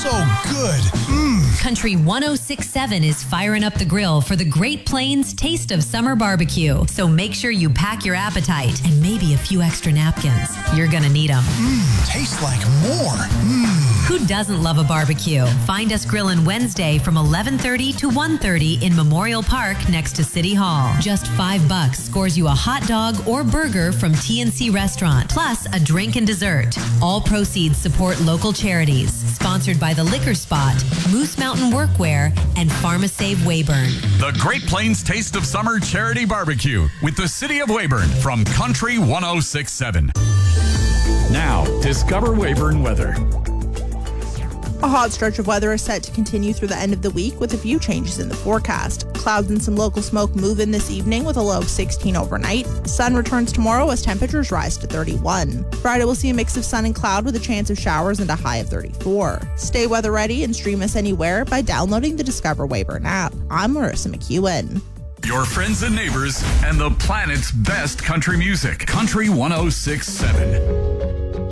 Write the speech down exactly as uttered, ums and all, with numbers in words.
so good. Mmm. Country one oh six point seven is firing up the grill for the Great Plains Taste of Summer Barbecue. So make sure you pack your appetite and maybe a few extra napkins. You're gonna need them. Mmm, tastes like more. Mmm. Who doesn't love a barbecue? Find us grilling Wednesday from eleven thirty to one thirty in Memorial Park next to City Hall. Just five bucks scores you a hot dog or burger from T N C Restaurant, plus a drink and dessert. All proceeds support local charities. Sponsored by the Liquor Spot, Moose Mountain Workwear, and PharmaSave Weyburn. The Great Plains Taste of Summer Charity Barbecue with the City of Weyburn from Country one oh six point seven. Now, discover Weyburn weather. A hot stretch of weather is set to continue through the end of the week with a few changes in the forecast. Clouds and some local smoke move in this evening with a low of sixteen overnight. Sun returns tomorrow as temperatures rise to thirty-one. Friday will see a mix of sun and cloud with a chance of showers and a high of thirty-four. Stay weather ready and stream us anywhere by downloading the Discover Weyburn app. I'm Marissa McEwen. Your friends and neighbors and the planet's best country music. Country one oh six point seven.